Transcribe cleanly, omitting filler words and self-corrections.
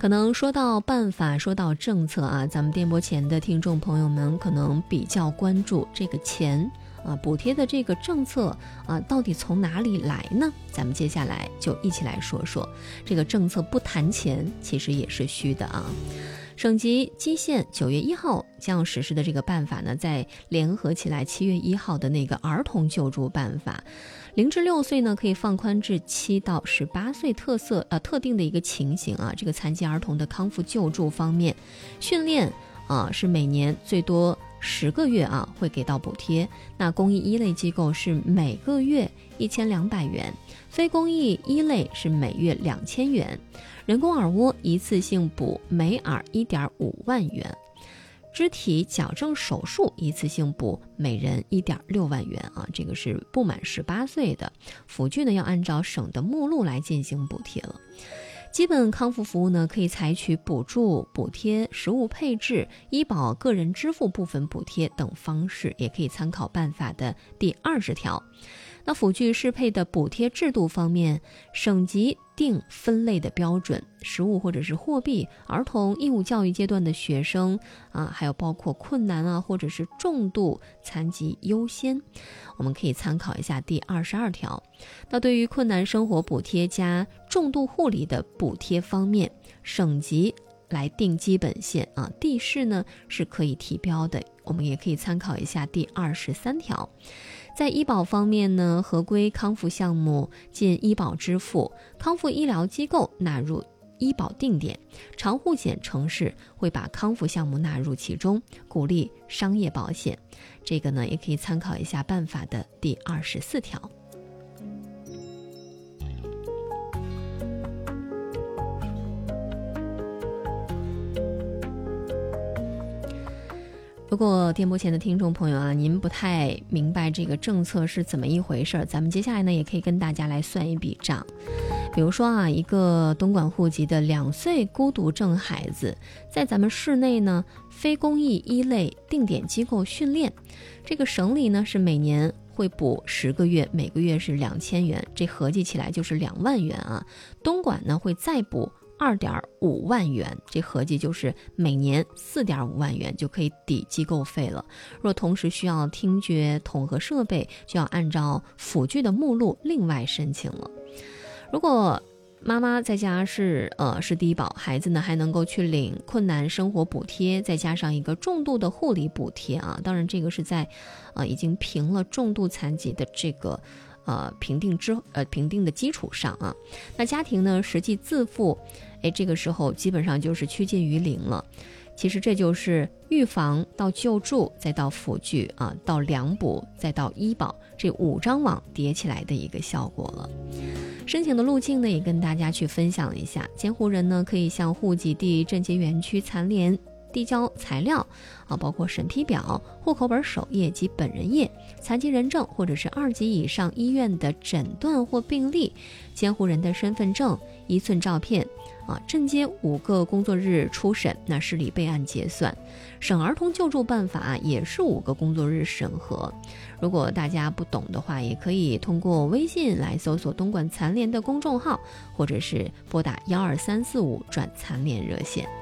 可能说到办法，说到政策啊，咱们电波前的听众朋友们可能比较关注这个钱补贴的这个政策到底从哪里来呢？咱们接下来就一起来说说，这个政策不谈钱其实也是虚的啊。省级基县9月1号将要实施的这个办法呢，再联合起来7月1号的那个儿童救助办法，0至6岁呢可以放宽至7到18岁特定的一个情形啊。这个残疾儿童的康复救助方面，训练是每年最多10个月会给到补贴。那公益一类机构是每个月1200元，非公益一类是每月2000元。人工耳蜗一次性补每耳1.5万元，肢体矫正手术一次性补每人1.6万元这个是不满18岁的。辅具呢要按照省的目录来进行补贴了。基本康复服务呢，可以采取补助、补贴、实物配置、医保个人支付部分补贴等方式，也可以参考办法的第20条。那辅具适配的补贴制度方面，省级定分类的标准，实物或者是货币，儿童义务教育阶段的学生还有包括困难或者是重度残疾优先，我们可以参考一下第22条。那对于困难生活补贴加重度护理的补贴方面，省级来定基本线地市呢是可以提标的，我们也可以参考一下第23条。在医保方面呢，合规康复项目进医保支付，康复医疗机构纳入医保定点，长护险城市会把康复项目纳入其中，鼓励商业保险。这个呢也可以参考一下办法的第24条。如果电波前的听众朋友您不太明白这个政策是怎么一回事，咱们接下来呢也可以跟大家来算一笔账。比如说一个东莞户籍的2岁孤独症孩子，在咱们市内呢非公益一类定点机构训练，这个省里呢是每年会补10个月，每个月是2000元，这合计起来就是2万元东莞呢会再补2.5万元，这合计就是每年4.5万元就可以抵机构费了。若同时需要听觉统合设备，就要按照辅具的目录另外申请了。如果妈妈在家是低保，孩子呢还能够去领困难生活补贴，再加上一个重度的护理补贴当然这个是在已经评了重度残疾的这个评定的基础上那家庭呢实际自付这个时候基本上就是趋近于0了。其实这就是预防到救助再到辅具到两补再到医保，这5张网叠起来的一个效果了。申请的路径呢也跟大家去分享一下。监护人呢可以向户籍地镇街园区残联递交材料包括审批表、户口本首页及本人页、残疾人证或者是2级以上医院的诊断或病历、监护人的身份证、1寸照片镇街5个工作日初审，那市里备案结算。省儿童救助办法也是5个工作日审核。如果大家不懂的话，也可以通过微信来搜索东莞残联的公众号，或者是拨打12345转残联热线。